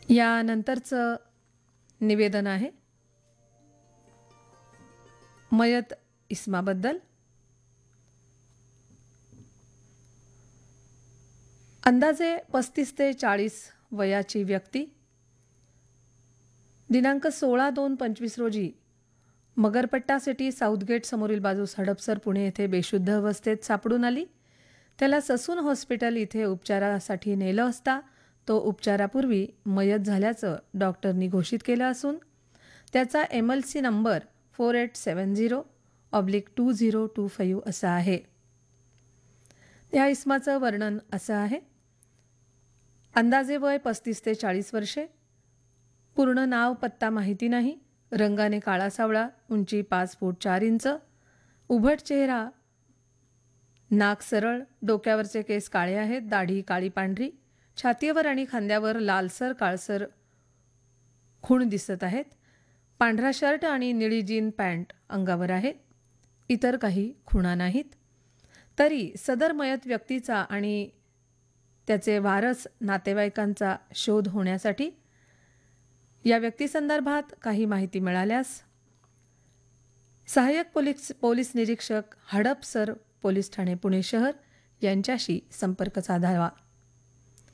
यानंतरचं निवेदन आहे मयत इस्माबद्दल. अंदाजे 35 ते 40 वयाची व्यक्ती दिनांक 16/2/25 रोजी मगरपट्टा सिटी साऊथगेट समोरील बाजूस हडपसर पुणे येथे बेशुद्ध अवस्थेत सापडून आली. त्याला ससून हॉस्पिटल इथे उपचारासाठी नेलं असता तो उपचारापूर्वी मयत झाल्याचं डॉक्टरनी घोषित केलं असून त्याचा MLC नंबर 4870/2025 असा आहे. या इस्माचं वर्णन असं आहे. अंदाजे वय 35 ते 40 वर्षे, पूर्ण नाव पत्ता माहिती नाही, रंगाने काळा सावळा, उंची 5 फूट 4 इंच, उभट चेहरा, नाक सरळ, डोक्यावरचे केस काळे आहेत, दाढी काळी पांढरी, छातीवर आणि खांद्यावर लालसर काळसर खूण दिसत आहेत, पांढरा शर्ट आणि निळी जीन पॅन्ट अंगावर आहे, इतर काही खुणा नाहीत. तरी सदर मयत व्यक्तीचा आणि त्याचे वारस नातेवाईकांचा शोध होण्यासाठी या व्यक्तीसंदर्भात काही माहिती मिळाल्यास सहाय्यक पोलीस निरीक्षक हडपसर पोलीस ठाणे पुणे शहर यांच्याशी संपर्क साधावा.